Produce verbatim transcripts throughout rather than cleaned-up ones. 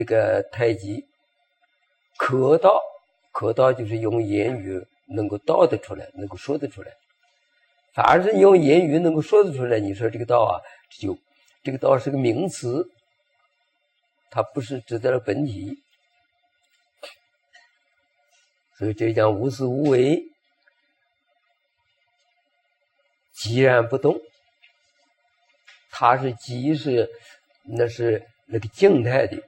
这个太极，可道，可道就是用言语能够道得出来，能够说得出来。凡是用言语能够说得出来，你说这个道啊，就这个道是个名词，它不是指的本体。所以这讲无私无为，寂然不动。它是寂是那是那个静态的，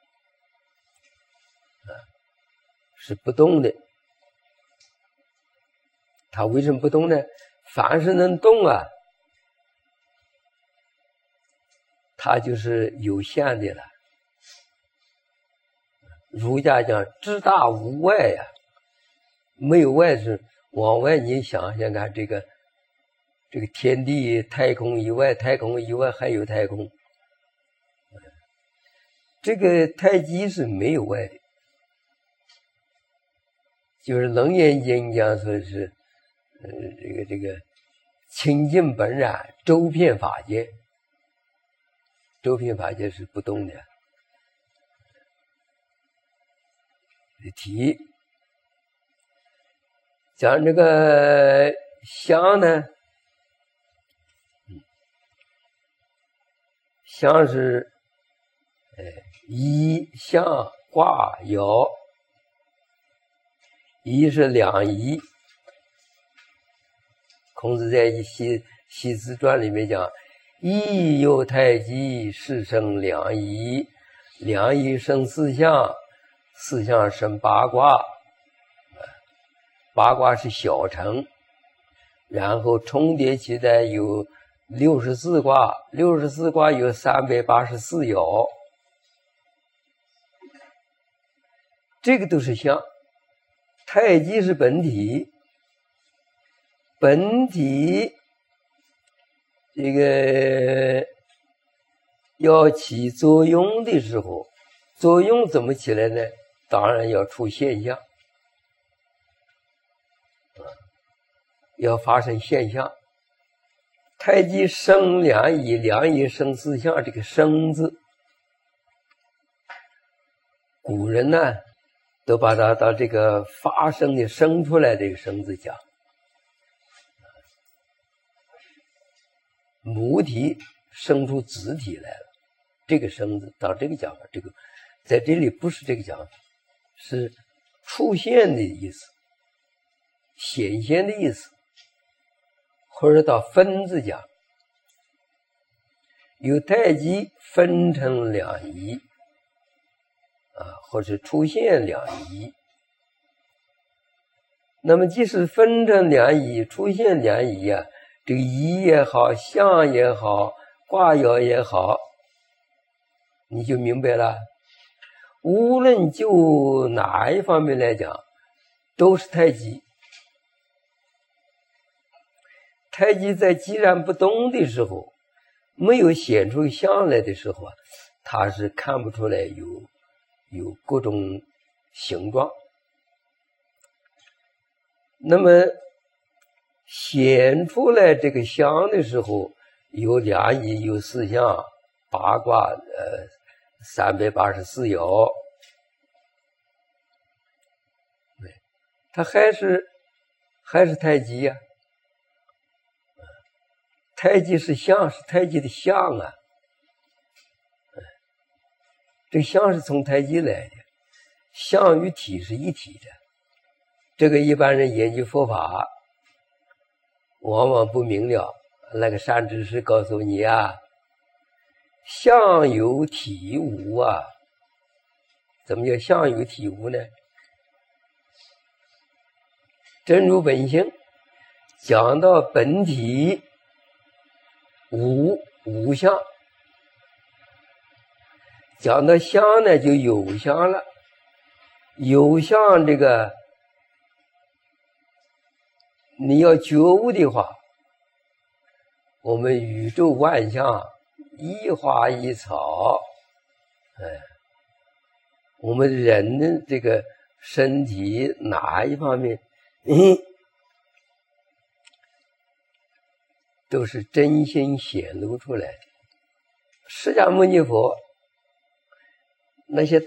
啊，是不动的。它为什么不动呢？凡是能动啊，它就是有限的了。儒家讲知大无外呀、啊，没有外是往外你想想看，这个这个天地太空以外，太空以外还有太空。这个太极是没有外的，就是《楞严经》讲说是，呃，这个这个清净本然，周遍法界。周遍法界是不动的。体讲这个相呢，相是呃仪象卦爻，仪是两仪。孔子在《系系辞传》里面讲：“仪有太极，是生两仪，两仪生四象，四象生八卦。八卦是小乘，然后重叠起来有六十四卦，六十四卦有三百八十四爻，这个都是象。太极是本体，本体这个要起作用的时候，作用怎么起来呢？当然要出现象，要发生现象。太极生两仪，两仪生四象，这个生字，古人呢都把它到这个发生的生出来这个生字讲。母体生出子体来了，这个生字到这个讲法，这个在这里不是这个讲法，是出现的意思，显现的意思，或者到分字讲，有太极分成两仪啊，或者出现两仪。那么即使分成两仪，出现两仪啊，这个仪也好，象也好，卦爻也好，你就明白了。无论就哪一方面来讲，都是太极。太极在寂然不动的时候，没有显出象来的时候啊，它是看不出来有有各种形状。那么显出来这个象的时候，有两仪，有四象，八卦，呃，三百八十四爻，它还是还是太极呀、啊。太极是象，是太极的象啊。这个象是从太极来的，象与体是一体的。这个一般人研究佛法往往不明了，那个善知识告诉你啊，象有体无啊。怎么叫象有体无呢？真如本性讲到本体无无相，讲到相呢就有相了。有相这个你要觉悟的话，我们宇宙万象，一花一草，哎，我们人的这个身体哪一方面，嗯，都是真心显露出来的。释迦牟尼佛那些